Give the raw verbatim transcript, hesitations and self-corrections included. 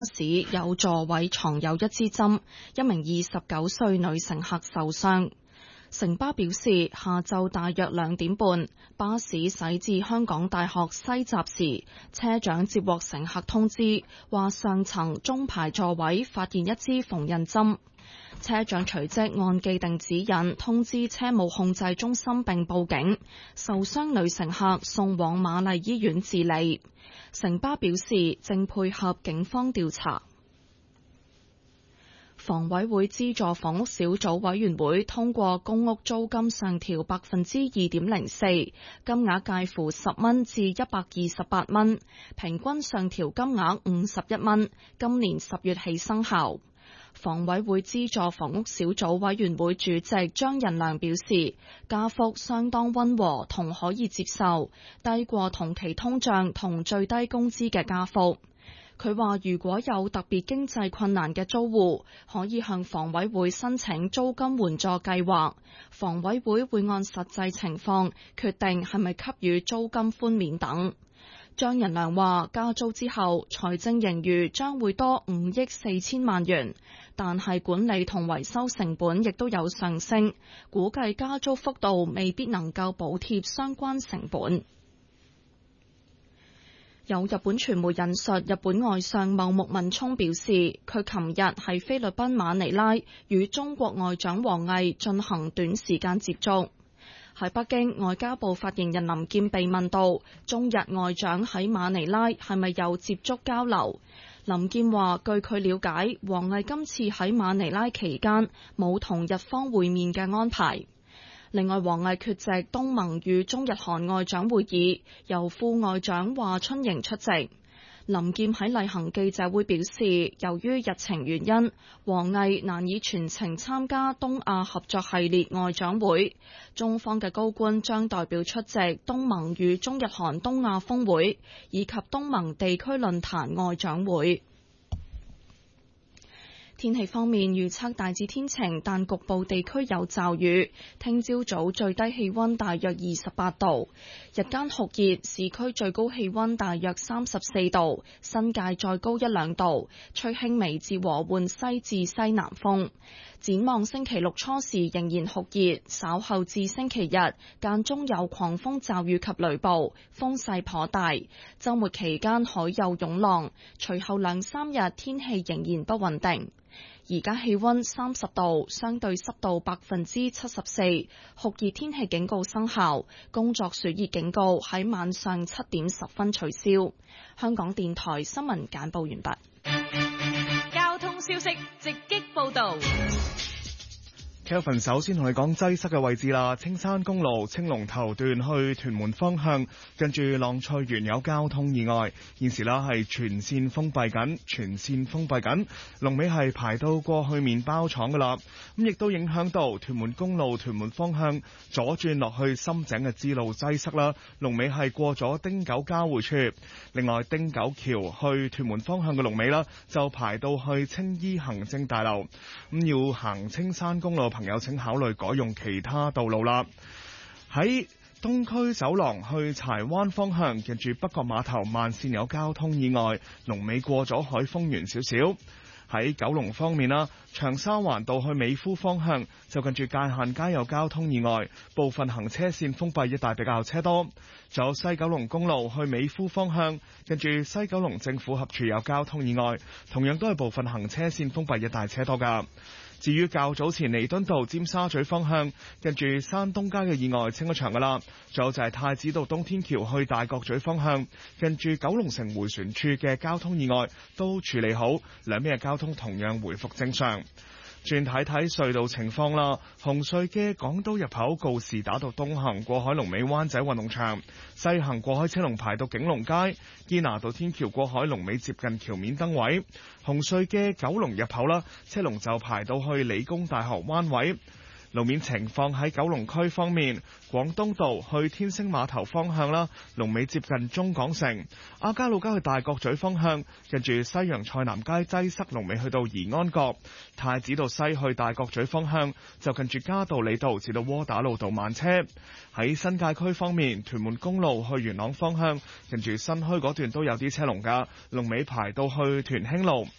士有座位藏有一支針，一名二十九歲女乘客受傷。城巴表示，下晝大約兩點半，巴士駛至香港大學西閘時，車長接獲乘客通知，話上層中排座位發現一支縫紉針。車長隨即按既定指引通知車務控制中心並報警，受傷女乘客送往瑪麗醫院治理。城巴表示正配合警方調查。房委會資助房屋小組委員會通過公屋租金上調百分之二點零四，金額介乎十蚊至一百二十八蚊，平均上調金額五十一蚊，今年十月起生效。房委會資助房屋小組委員會主席張仁良表示，加幅相當溫和同可以接受，低過同期通脹同最低工資嘅加幅。佢話如果有特別經濟困難嘅租戶，可以向房委會申請租金援助計劃，房委會會按實際情況決定係咪給予租金寬免等。張仁良話加租之後財政盈餘將會多五億四千萬元，但係管理同維修成本亦都有上升，估計加租幅度未必能夠補貼相關成本。有日本傳媒引述日本外相茂木敏充表示，佢琴日喺菲律賓馬尼拉與中國外長王毅進行短時間接觸。喺北京，外交部發言人林健被問到中日外長喺馬尼拉係咪有接觸交流，林健話據佢了解，王毅今次喺馬尼拉期間冇同日方會面嘅安排。另外，王毅缺席東盟與中日韓外長會議，由副外長華春瑩出席。林健喺例行記者會表示，由於日程原因，王毅難以全程參加東亞合作系列外長會，中方嘅高官將代表出席東盟與中日韓東亞峰會以及東盟地區論壇外長會。天氣方面，預測大致天晴，但局部地區有驟雨。聽朝早最低氣溫大約二十八度，日間酷熱，市區最高氣溫大約三十四度，新界再高一兩度，吹輕微至和緩西至西南風。展望星期六初時仍然酷熱，稍後至星期日間中有狂風驟雨及雷暴，風勢頗大。週末期間海有湧浪，隨後兩三日天氣仍然不穩定。而家氣溫三十度，相對濕度百分之七十四，酷熱天氣警告生效，工作暑熱警告喺晚上七點十分取消。香港電台新聞簡報完畢。 交通消息直擊報道。 Kelvin 首先同你講擠塞嘅位置啦，青山公路青龍頭段去屯門方向，跟住浪菜園有交通意外，現時啦係全線封閉緊，全線封閉緊，龍尾係排到過去麵包廠噶啦，咁亦都影響到屯門公路屯門方向左轉落去深井嘅支路擠塞啦，龍尾係過咗汀九交匯處，另外汀九橋去屯門方向嘅龍尾啦，就排到去青衣行政大樓，咁要行青山公路朋友請考慮改用其他道路啦。喺東區走廊去柴灣方向，近住北角碼頭慢線有交通意外，龍尾過咗海豐園少少。喺九龍方面啦，長沙灣道去美孚方向就近住界限街有交通意外，部分行車線封閉，一帶比較車多。仲有西九龍公路去美孚方向，近住西九龍政府合署有交通意外，同樣都係部分行車線封閉，一帶車多噶。至於較早前彌敦道尖沙咀方向，近住山東街嘅意外清咗場噶啦。仲有就係太子道東天橋去大角咀方向，近住九龍城迴旋處嘅交通意外都處理好，兩邊嘅交通同樣回復正常。轉睇睇隧道情況啦，紅隧嘅港島入口告士打道東行過海龍尾灣仔運動場，西行過海車龍排到景隆街，堅拿道天橋過海龍尾接近橋面燈位。紅隧嘅九龍入口啦，車龍就排到去理工大學灣位。路面情況喺九龍區方面，廣東道去天星碼頭方向啦，龍尾接近中港城；亞皆老街去大角咀方向，近住西洋菜南街擠塞，龍尾去到怡安閣；太子道西去大角咀方向，就近住嘉道理道至到窩打老道慢車。喺新界區方面，屯門公路去元朗方向，近住新墟嗰段都有啲車龍噶，龍尾排到去屯興路。